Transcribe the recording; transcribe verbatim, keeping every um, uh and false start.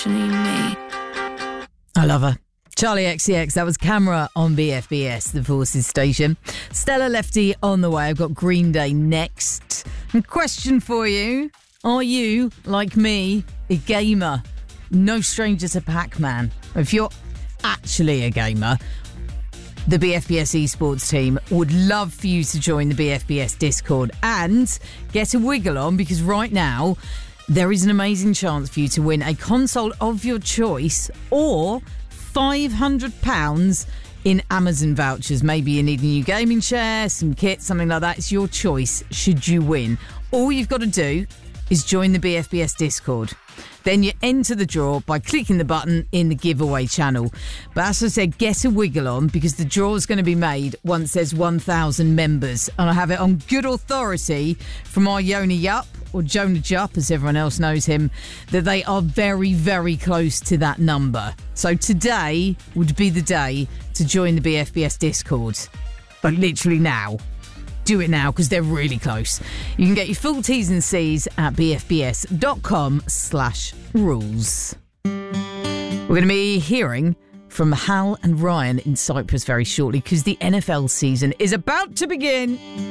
Me. I love her. Charlie X C X, that was Camera on B F B S, the Forces station. Stella Lefty on the way. I've got Green Day next. And question for you. Are you, like me, a gamer? No stranger to Pac-Man. If you're actually a gamer, the B F B S esports team would love for you to join the B F B S Discord and get a wiggle on, because right now there is an amazing chance for you to win a console of your choice or five hundred pounds in Amazon vouchers. Maybe you need a new gaming chair, some kit, something like that. It's your choice should you win. All you've got to do is join the B F B S Discord. Then you enter the draw by clicking the button in the giveaway channel. But as I said, get a wiggle on, because the draw is going to be made once there's one thousand members. And I have it on good authority from our Yoni Yup, or Jonah Jupp as everyone else knows him, that they are very, very close to that number. So today would be the day to join the B F B S Discord. Like literally now. Do it now, because they're really close. You can get your full T's and C's at bfbs.com slash rules. We're going to be hearing from Hal and Ryan in Cyprus very shortly, because the N F L season is about to begin.